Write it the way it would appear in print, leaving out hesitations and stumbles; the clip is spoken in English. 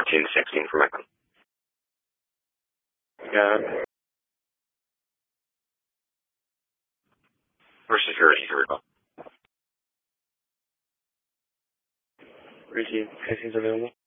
1416 for Macklin. Yeah. For security, here we go. Routine. Casing's available.